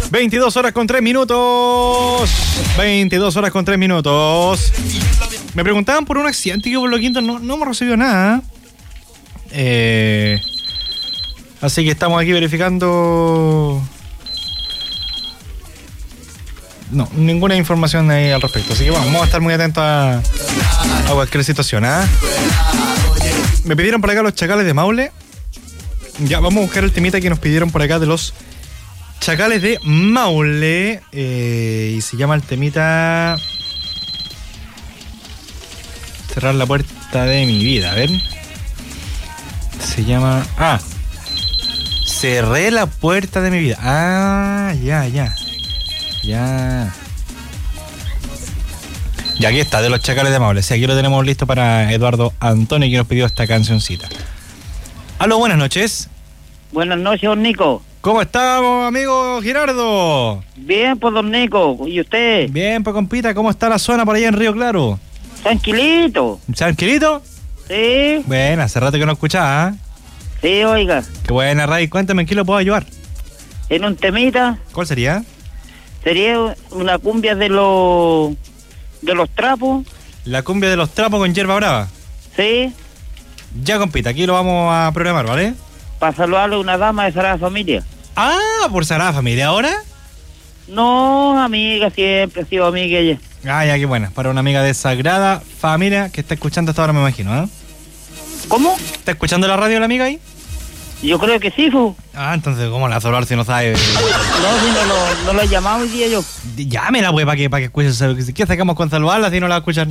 22 horas con 3 minutos. 22 horas con 3 minutos. Me preguntaban por un accidente que hubo en Lo Quinto. No hemos recibido nada. Así que estamos aquí verificando. No, ninguna información ahí al respecto. Así que vamos a estar muy atentos a cualquier situación. Me pidieron por acá los Chacales de Maule. Ya, vamos a buscar el temita que nos pidieron por acá de los Chacales de Maule. Y se llama el temita Cerrar la puerta de mi vida. A ver. Se llama... Cerré la puerta de mi vida. Ya. Ya, aquí está, de los Chacales de Maule. Sí, aquí lo tenemos listo para Eduardo Antonio, que nos pidió esta cancioncita. Aló, buenas noches. Buenas noches, don Nico. ¿Cómo estamos, amigo Gerardo? Bien, pues, don Nico. ¿Y usted? Bien, pues, compita, ¿cómo está la zona por allá en Río Claro? Tranquilito. ¿Tranquilito? Sí. Bueno, hace rato que no escuchaba, Sí, oiga. Qué buena, Ray. Cuéntame, ¿en qué lo puedo ayudar? En un temita. ¿Cuál sería? Sería una cumbia de los trapos. La cumbia de los trapos con Yerba Brava. Sí. Ya, compita, aquí lo vamos a programar, ¿vale? Para saludarle a una dama de Sagrada Familia. ¿Por Sagrada Familia ahora? No, amiga, siempre ha sido amiga ella. Ya, qué buena. Para una amiga de Sagrada Familia que está escuchando hasta ahora, me imagino, ¿eh? ¿Cómo? ¿Está escuchando la radio la amiga ahí? Yo creo que sí, fu. Entonces, ¿cómo la vas a hablar si no sabe? No, si no lo he llamado hoy día yo. Llámela, pues, para que escuche. ¿Qué sacamos con saludarla si no la va a escuchar? No,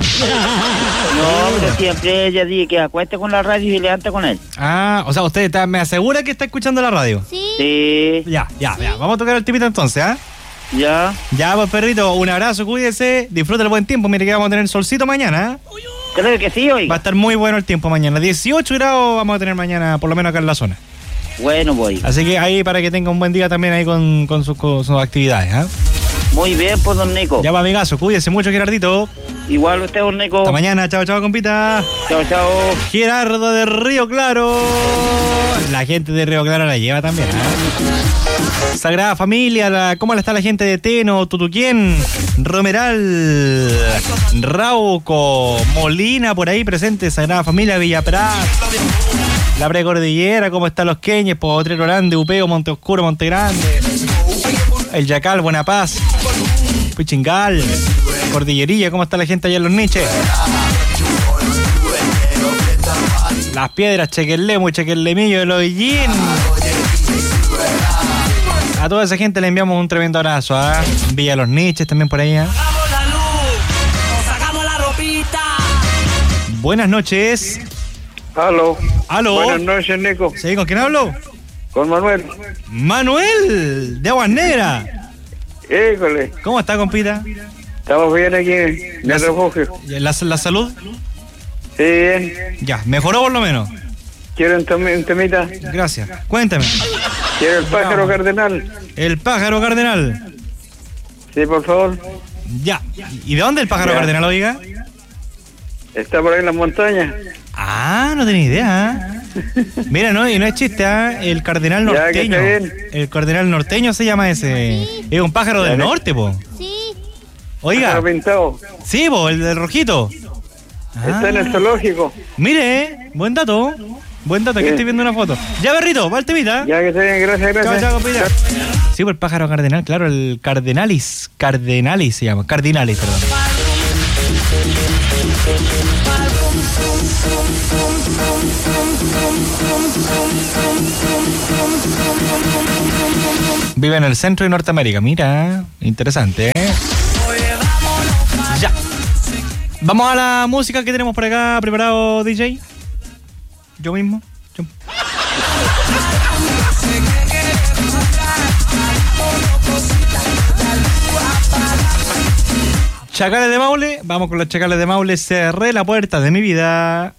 pero siempre ella dice que acueste con la radio y se levanta con él. O sea, usted me asegura que está escuchando la radio. Sí. Ya. Vamos a tocar el tipito entonces, Ya. Ya, pues, perrito, un abrazo, cuídese, disfruta el buen tiempo. Mire que vamos a tener solcito mañana, Creo que sí, oiga. Va a estar muy bueno el tiempo mañana. 18 grados vamos a tener mañana, por lo menos acá en la zona. Bueno, voy. Así que ahí para que tenga un buen día también ahí con sus actividades, Muy bien, pues, don Nico. Ya va, amigazo, cuídese mucho, Gerardito. Igual usted, don Nico. Hasta mañana, chao, compita. Chao. Gerardo de Río Claro. La gente de Río Claro la lleva también, Sagrada Familia, ¿cómo está la gente de Teno, Tutuquén, Romeral, Rauco, Molina, por ahí presente, Sagrada Familia, Villa Prat, la Precordillera, ¿cómo están los Queñes, Potrero Grande, Upeo, Monte Oscuro, Monte Grande, El Yacal, Buena Paz, Puchingal, Cordillerilla, ¿cómo está la gente allá en Los Niches? Las Piedras, Chequelemu, Chequelemillo, El Hoyín. A toda esa gente le enviamos un tremendo abrazo, Villa Los Niches también por ahí, Buenas noches. Aló. Buenas noches, Nico. ¿Sí? ¿Con quién hablo? Con Manuel. Manuel, de Aguas Negras. Híjole. ¿Cómo está, compita? Estamos bien aquí en el refugio. ¿La salud? Sí, bien. Ya, mejoró por lo menos. ¿Quiero un temita? Gracias. Cuéntame. ¿Quiero el pájaro cardenal? El pájaro cardenal. Sí, por favor. Ya. ¿Y de dónde el pájaro cardenal, oiga? Está por ahí en las montañas. No tenía idea. Mira, no es chiste, el cardenal norteño. El cardenal norteño se llama ese. Sí. Es un pájaro del norte, po. Sí. Oiga. Pájaro pintado. Sí, po, el del rojito. Está en el zoológico. Mire, buen dato. Aquí estoy viendo una foto. Ya, perrito, va el temita. Ya que está bien, gracias. Chao, compita. Sí, por el pájaro cardenal, claro, el Cardenalis se llama. Cardinalis, perdón. Vive en el centro de Norteamérica. Mira, interesante, Ya. Vamos a la música que tenemos por acá preparado, DJ. Yo mismo. Chacales de Maule. Vamos con los Chacales de Maule. Cerré la puerta de mi vida.